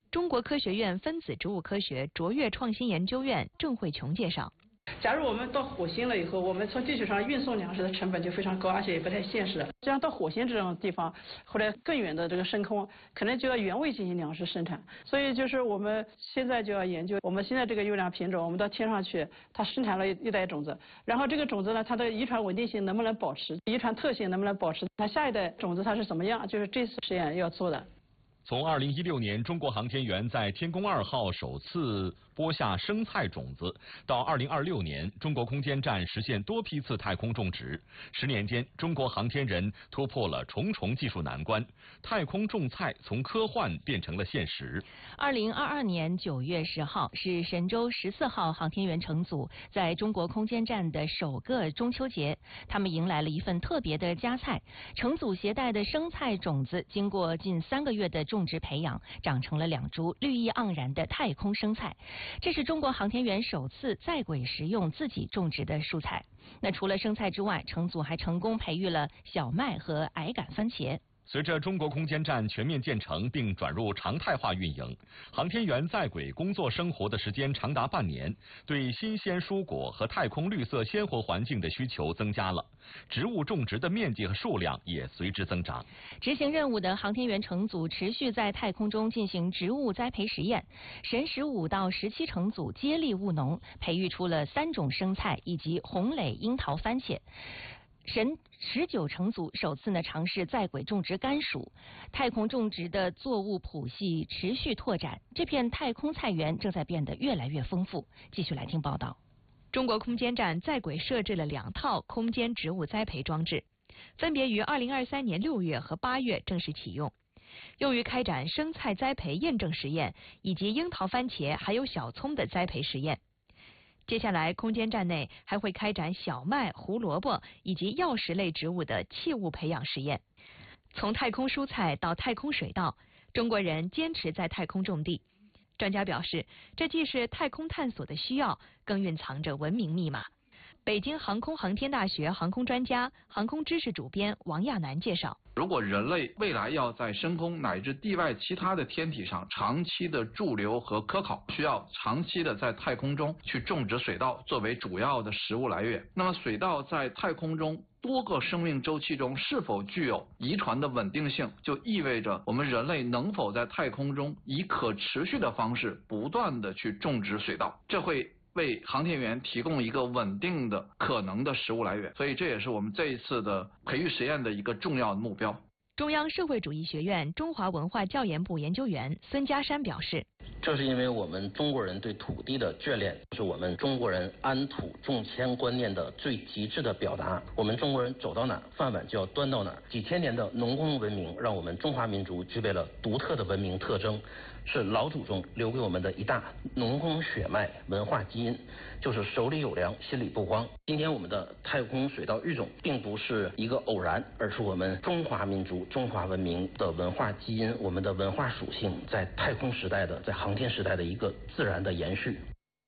中国科学院分子植物科学卓越创新研究院郑慧琼介绍。 假如我们到火星了以后，我们从地球上运送粮食的成本就非常高，而且也不太现实。这样到火星这种地方，或者更远的这个深空，可能就要原位进行粮食生产。所以就是我们现在就要研究，我们现在这个优良品种，我们到天上去，它生产了一代种子，然后这个种子呢，它的遗传稳定性能不能保持，遗传特性能不能保持，它下一代种子它是怎么样，就是这次实验要做的。 从2016年中国航天员在天宫2号首次播下生菜种子，到2026年中国空间站实现多批次太空种植，10年间，中国航天人突破了重重技术难关，太空种菜从科幻变成了现实。 2022年9月10号是神舟14号航天员乘组在中国空间站的首个中秋节，他们迎来了一份特别的佳菜，乘组携带的生菜种子经过近3个月的种植培养，长成了2株绿意盎然的太空生菜。这是中国航天员首次在轨食用自己种植的蔬菜。那除了生菜之外，乘组还成功培育了小麦和矮杆番茄。 随着中国空间站全面建成并转入常态化运营，航天员在轨工作生活的时间长达半年，对新鲜蔬果和太空绿色鲜活环境的需求增加了，植物种植的面积和数量也随之增长。 执行任务的航天员乘组持续在太空中进行植物栽培实验，神15到17乘组接力务农，培育出了3种生菜以及红蕾樱桃番茄。神19乘组首次尝试在轨种植甘薯，太空种植的作物谱系持续拓展，这片太空菜园正在变得越来越丰富。继续来听报道。中国空间站在轨设置了2套空间植物栽培装置，分别于2023年6月和8月正式启用，用于开展生菜栽培验证实验以及樱桃、番茄还有小葱的栽培实验。接下来，空间站内还会开展小麦、胡萝卜以及药食类植物的器物培养实验。从太空蔬菜到太空水稻，中国人坚持在太空种地。专家表示，这既是太空探索的需要，更蕴藏着文明密码。北京航空航天大学航空专家、航空知识主编王亚楠介绍， 如果人类未来要在深空乃至地外其他的天体上长期的驻留和科考，需要长期的在太空中去种植水稻作为主要的食物来源。那么水稻在太空中多个生命周期中是否具有遗传的稳定性，就意味着我们人类能否在太空中以可持续的方式不断的去种植水稻，这会为航天员提供一个稳定的可能的食物来源，所以这也是我们这一次的培育实验的一个重要的目标。 中央社会主义学院中华文化教研部研究员孙家山表示， 正是因为我们中国人对土地的眷恋，是我们中国人安土重迁观念的最极致的表达。我们中国人走到哪儿，饭碗就要端到哪儿。几千年的农耕文明，让我们中华民族具备了独特的文明特征，是老祖宗留给我们的一大农耕血脉文化基因，就是手里有粮，心里不慌。今天我们的太空水稻育种，并不是一个偶然，而是我们中华民族、中华文明的文化基因，我们的文化属性在太空时代的、在航天时代的一个自然的延续。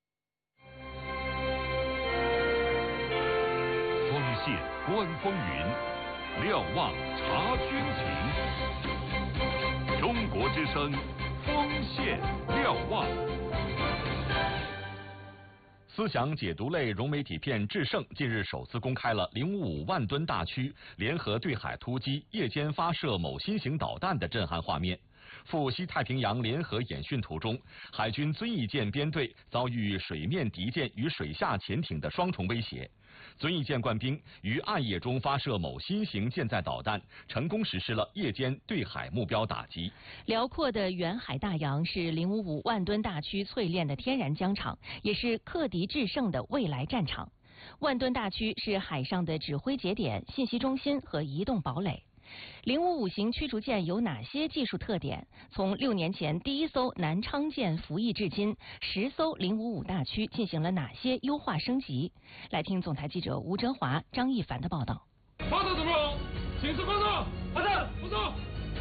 风线观风云，瞭望察军情。中国之声，风线瞭望。 思想解读类融媒体片《制胜》近日首次公开了055万吨大驱联合对海突击夜间发射某新型导弹的震撼画面。赴西太平洋联合演训途中，海军遵义舰编队遭遇水面敌舰与水下潜艇的双重威胁。遵义舰官兵于暗夜中发射某新型舰载导弹，成功实施了夜间对海目标打击。 辽阔的远海大洋是055万吨大驱淬炼的天然疆场，也是克敌制胜的未来战场。万吨大驱是海上的指挥节点、信息中心和移动堡垒。055型驱逐舰有哪些技术特点？从6年前第1艘南昌舰服役至今，10艘055大驱进行了哪些优化升级？来听总台记者吴哲华、张一凡的报道。 报道怎么样？请示报道。报道，报道。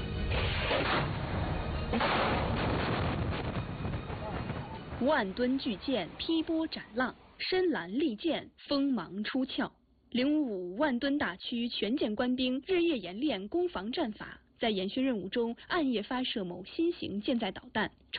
万吨巨舰劈波斩浪，深蓝利剑锋芒出鞘。055万吨大驱全舰官兵日夜演练攻防战法，在演训任务中暗夜发射某新型舰载导弹。